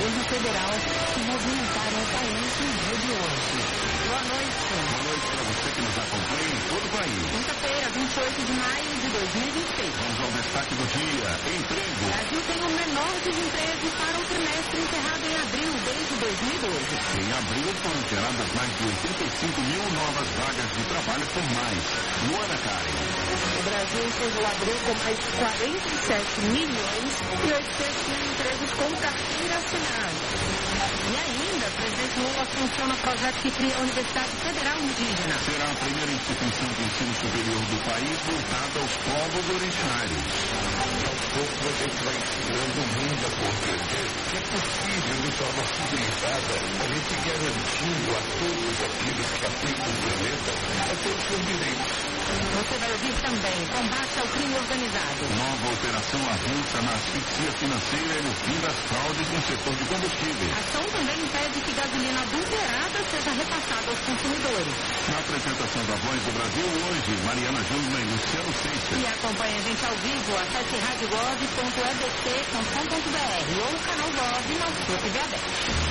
governo federal que movimentaram o país no dia de hoje. Boa noite. Boa noite para você que nos acompanha em todo o país. Quinta-feira, 28 de maio de 2026. Vamos ao destaque do dia. Emprego. O Brasil tem o menor desemprego para o trimestre encerrado em abril desde 2012. Em abril foram geradas mais de 85 mil novas vagas de trabalho por mais. Luana Karen. O Brasil encerrou abril com mais de 47 milhões e 800 mil empregos com carteira assinada. E ainda, o presidente Lula funciona o projeto que cria a Universidade Federal Indígena. Será a primeira instituição de ensino superior do país voltada aos povos originários. Aos poucos a gente vai ensinando o mundo a compreender que é possível, de forma civilizada, a gente garantindo a todos aqueles que aplicam o planeta a ter os seus direitos. Você vai ouvir também combate ao crime organizado. Nova operação avança na asfixia financeira e no fim das fraudes no setor de combustíveis. A ação também impede que gasolina adulterada seja repassada aos consumidores. Na apresentação da Voz do Brasil hoje, Mariana Júnior e Luciano Seixas. E acompanhe a gente ao vivo, acesse radiogov.edc.com.br ou o canal Gov na sua TV aberta.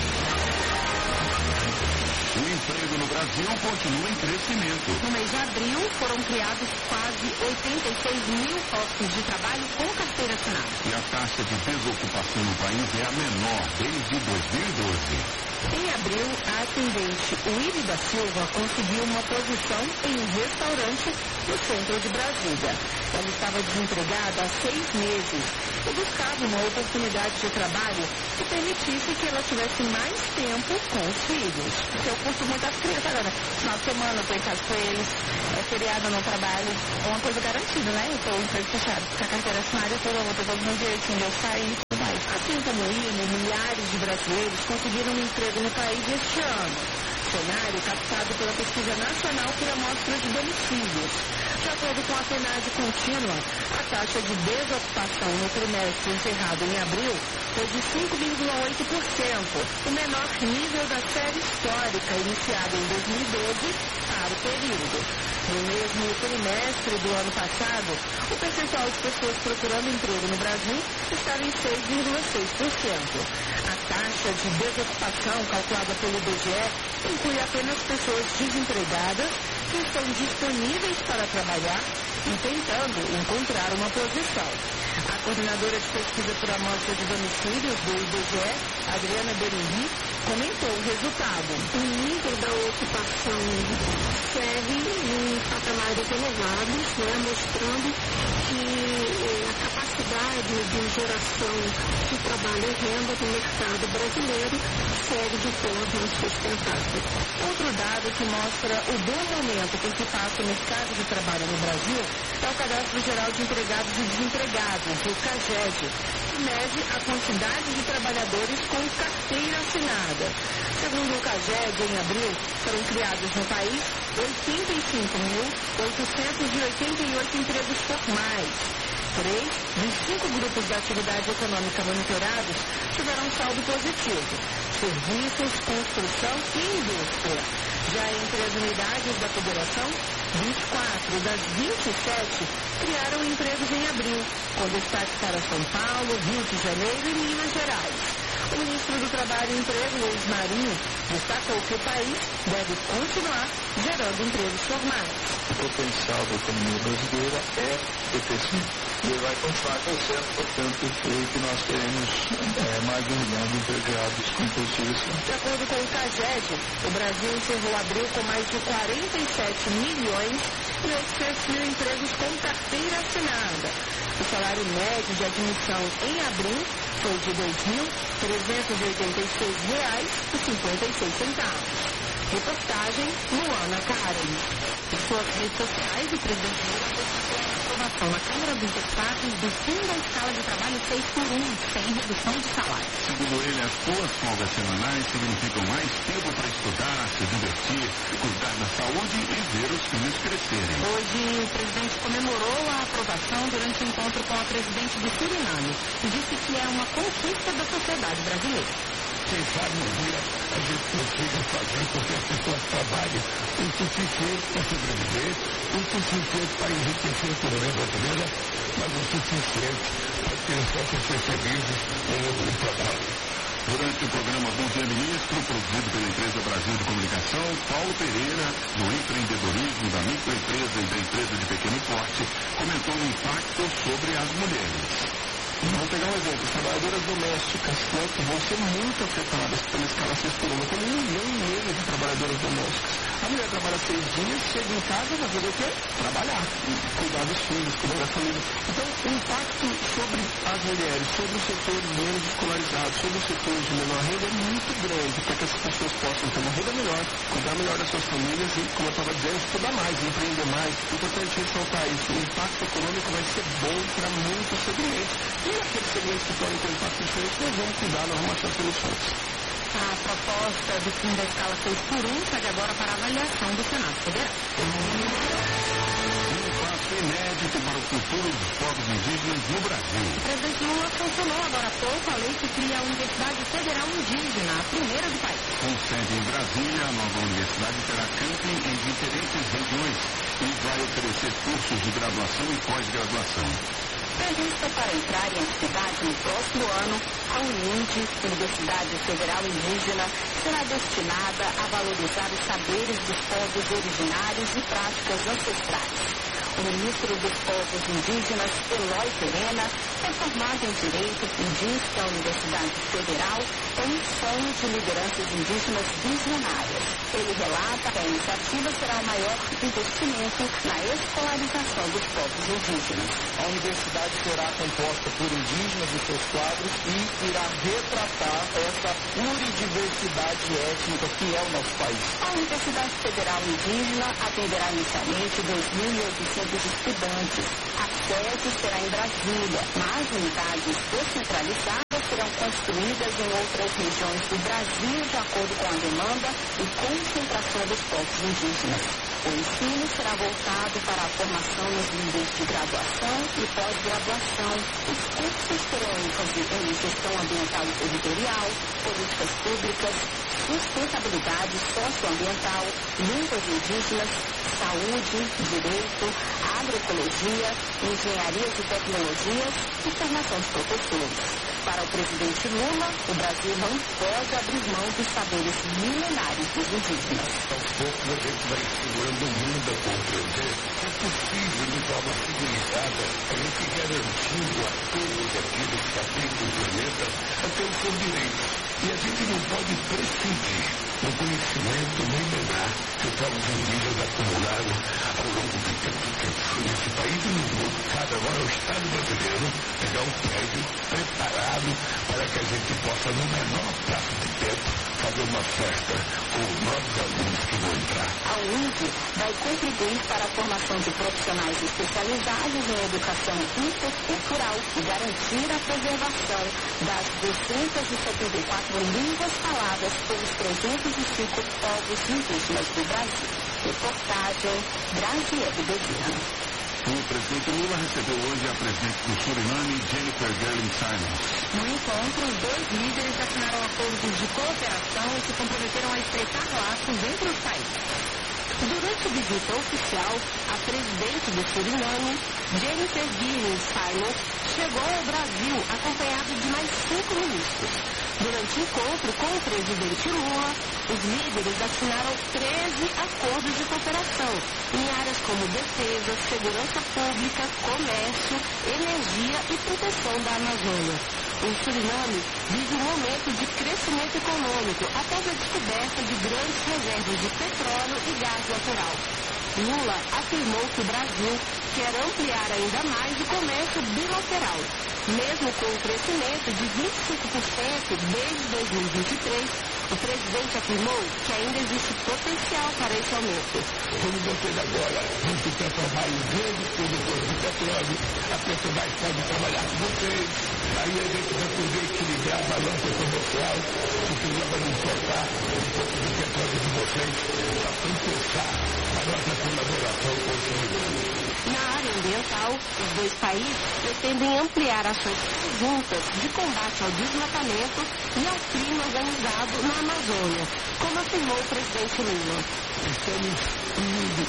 O emprego no Brasil continua em crescimento. No mês de abril, foram criados quase 86 mil postos de trabalho com carteira assinada. E a taxa de desocupação no país é a menor desde 2012. Em abril, a atendente Willy da Silva conseguiu uma posição em um restaurante no centro de Brasília. Ela estava desempregada há 6 meses e buscava uma oportunidade de trabalho que permitisse que ela tivesse mais tempo com os filhos. Eu curto muito as crianças agora. Final de semana eu estou em casa com eles, é feriado, eu não trabalho. É uma coisa garantida, né? Eu estou emprego fechado. Com a carteira assinada, eu vou ter todo meu direito de eu sair e tudo mais. Assim como o INE, milhares de brasileiros conseguiram um emprego no país este ano. Cenário captado pela Pesquisa Nacional por Amostra de Domicílios. De acordo com a PNAD contínua, a taxa de desocupação no trimestre encerrado em abril foi de 5,8%, o menor nível da série histórica iniciada em 2012 para o período. No mesmo trimestre do ano passado, o percentual de pessoas procurando emprego no Brasil estava em 6,6%. A taxa de desocupação calculada pelo IBGE inclui apenas pessoas desempregadas que estão disponíveis para trabalhar e tentando encontrar uma posição. A coordenadora de pesquisa por amostra de domicílios do IBGE, Adriana Berengui, comentou o resultado. O nível da ocupação segue em patamares elevados, mostrando que a capacidade de geração de trabalho e renda do mercado brasileiro segue de forma sustentável. Outro dado que mostra o bom momento em que passa o mercado de trabalho no Brasil é o Cadastro Geral de Empregados e Desempregados, o CAGED, que mede a quantidade de trabalhadores com carteira assinada. Segundo o CAGED, em abril, foram criados no país 85.888 empregos formais. 3 dos 5 grupos da atividade econômica monitorados tiveram saldo positivo: serviços, construção e indústria. Já entre as unidades da federação, 24 das 27 criaram empregos em abril, com destaque para São Paulo, Rio de Janeiro e Minas Gerais. O ministro do Trabalho e Emprego, Luiz Marinho, destacou que o país deve continuar gerando empregos formais. O potencial da economia brasileira é crescimento. E vai continuar crescendo, portanto, creio que nós teremos mais de 1 milhão de empregados com possível. De acordo com o CAGED, o Brasil encerrou abril com mais de 47 milhões e 800 mil empregos com carteira assinada. O salário médio de admissão em abril foi de R$ 2.386,56. Reportagem Luana Karen. Em suas redes sociais, o presidente Lula destacou a aprovação na Câmara dos Deputados do fim da escala de trabalho 6x1, sem redução de salário. Segundo ele, as 2 folgas semanais significam mais tempo para estudar, se divertir, cuidar da saúde e ver os filhos crescerem. Hoje, o presidente comemorou a aprovação durante um encontro com a presidente do Suriname e disse que é uma conquista da sociedade brasileira. Quem sabe um dia a gente consiga fazer com que as pessoas trabalhem o suficiente para sobreviver, o suficiente para enriquecer a economia brasileira, mas o suficiente para que eles possam ser felizes no mundo do trabalho. Durante o programa Bom Dia Ministro, produzido pela Empresa Brasil de Comunicação, Paulo Pereira, do empreendedorismo, da microempresa e da empresa de pequeno porte, comentou o impacto sobre as mulheres. Vamos pegar um exemplo, trabalhadoras domésticas, né, que vão ser muito afetadas pela escala 6 por 1, como 1,5 milhão de trabalhadoras domésticas. A mulher trabalha 6 dias, chega em casa e vai fazer o quê? Trabalhar, cuidar dos filhos, cuidar da família. Então, o impacto sobre as mulheres, sobre os setores menos escolarizados, sobre os setores de menor renda é muito grande, para que essas pessoas possam ter uma renda melhor, cuidar melhor das suas famílias e, como eu estava dizendo, estudar mais, empreender mais. É importante ressaltar isso. O impacto econômico vai ser bom para muitos segmentos. E aqueles segmentos que podem ter impacto diferente, nós vamos cuidar, nós vamos achar soluções. A proposta do fim da escala 6 por 1 segue agora para a avaliação do Senado Federal. Um passo inédito para o futuro dos povos indígenas no Brasil. O presidente Lula sancionou agora há pouco a lei que cria a Universidade Federal Indígena, a primeira do país. Com sede em Brasília, a nova universidade terá camping em diferentes regiões e vai oferecer cursos de graduação e pós-graduação. Prevista para entrar em atividade no próximo ano, a UNINDE, Universidade Federal Indígena, será destinada a valorizar os saberes dos povos originários e práticas ancestrais. O ministro dos Povos Indígenas, Eloy Perena, é formado em Direito e diz que a Universidade Federal é um sonho de lideranças indígenas visionárias. Ele relata que a iniciativa será o maior investimento na escolarização dos povos indígenas. A universidade será composta por indígenas e seus quadros e irá retratar essa pluridiversidade étnica que é o nosso país. A Universidade Federal Indígena atenderá inicialmente 2.800 estudantes. A sede será em Brasília, mas unidades descentralizadas serão construídas em outras regiões do Brasil de acordo com a demanda e concentração dos povos indígenas. O ensino será voltado para a formação nos níveis de graduação e pós-graduação. Os cursos terão ênfase em gestão ambiental e territorial, políticas públicas, sustentabilidade socioambiental, línguas indígenas, saúde, direito, agroecologia, engenharias e tecnologias e formação de professores. Para o presidente Lula, o Brasil não pode abrir mão dos saberes milenares dos indígenas. Aos poucos a gente vai estimulando o mundo a compreender que é possível, de forma civilizada, a gente garantindo a todos aqueles que habitam o planeta até os seus direitos. E a gente não pode prescindir do conhecimento milenar que os povos indígenas acumularam ao longo de tanto tempo nesse país e no mundo. Cabe agora ao Estado brasileiro pegar um prédio preparado para que a gente possa, no menor prazo de tempo, fazer uma festa com os novos alunos que vão entrar. A UNINDE vai contribuir para a formação de profissionais especializados em educação intercultural e garantir a preservação das 274 línguas faladas pelos 305 povos indígenas do Brasil. Reportagem Graziele Bezerra. O presidente Lula recebeu hoje a presidente do Suriname, Jennifer Gerling Simons. No encontro, os dois líderes assinaram acordos de cooperação e se comprometeram a estreitar laços entre os países. Durante a visita oficial, a presidente do Suriname, Jennifer Gerling Simons, chegou ao Brasil acompanhada de mais 5 ministros. Durante o encontro com o presidente Lula, os líderes assinaram 13 acordos de cooperação em áreas como defesa, segurança pública, comércio, energia e proteção da Amazônia. O Suriname vive um momento de crescimento econômico após a descoberta de grandes reservas de petróleo e gás natural. Lula afirmou que o Brasil quer ampliar ainda mais o comércio bilateral. Mesmo com um crescimento de 25% desde 2023, o presidente afirmou que ainda existe potencial para esse aumento. Como vocês agora vão se transformar em grandes produtores de petróleo, a Petrobras pode trabalhar com vocês. Aí a gente vai poder equilibrar a balança comercial, porque não vai importar um pouco do petróleo de vocês para compensar a nossa colaboração com o Suriname. Na área ambiental, os dois países pretendem ampliar ações conjuntas de combate ao desmatamento e ao crime organizado na Amazônia, como afirmou o presidente Lula. Estamos indo e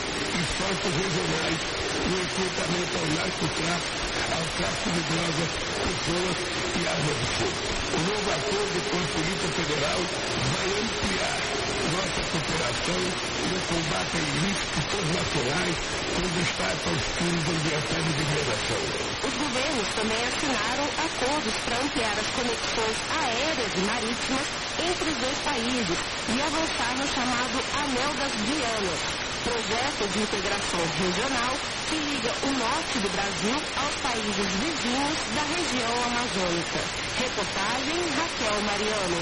esforços regionais no enfrentamento ao narcotráfico, ao tráfico de drogas, pessoas e armas de fogo. O novo acordo com a Polícia Federal vai ampliar nossa cooperação no combate a ilícitos transnacionais com destaque aos crimes ambientais de degradação. Os governos também assinaram acordos para ampliar as conexões aéreas e marítimas entre os dois países e avançar no chamado Anel das Guianas, projeto de integração regional que liga o norte do Brasil aos países vizinhos da região amazônica. Reportagem Raquel Mariano.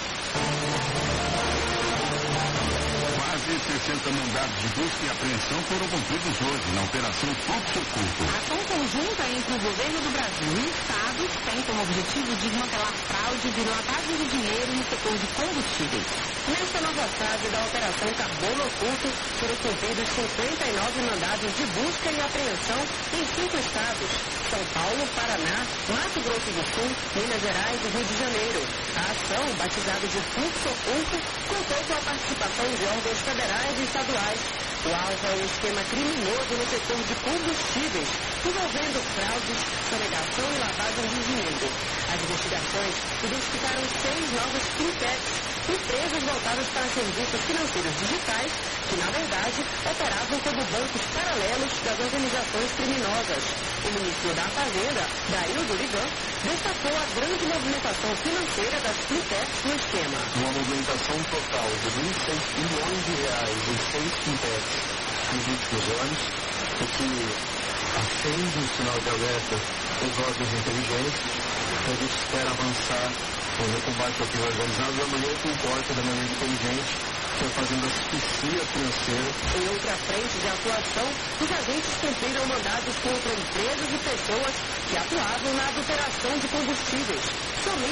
Quase 60 mandados de busca e apreensão foram cumpridos hoje na Operação Fluxo Curto. A ação conjunta entre o governo do Brasil e estados tem como objetivo desmantelar fraudes e lavagem de dinheiro no setor de combustíveis. Nesta nova fase da Operação Carbono Oculto, foram cumpridos 59 mandados de busca e apreensão em 5 estados: São Paulo, Paraná, Mato Grosso do Sul, Minas Gerais e Rio de Janeiro. A ação, batizada de Fluxo Oculto, contou com a participação de órgãos federais e estaduais. O alvo é um esquema criminoso no setor de combustíveis, envolvendo fraudes, sonegação e lavagem de dinheiro. As investigações identificaram 6 novas fintechs, empresas voltadas para serviços financeiros digitais, que na verdade operavam como bancos paralelos das organizações criminosas. O ministro da Fazenda, Daildo Ligan, destacou a grande movimentação financeira das fintechs no esquema. Uma movimentação total de 26 bilhões de reais em 6 fintechs nos últimos anos, o que acende um sinal de alerta aos órgãos inteligentes. A gente espera avançar no combate ao crime organizado da maneira que importa, da maneira inteligente, fazendo asfixia financeira. Em outra frente de atuação, os agentes cumpriram mandados contra empresas e pessoas que atuavam na adulteração de combustíveis. Somente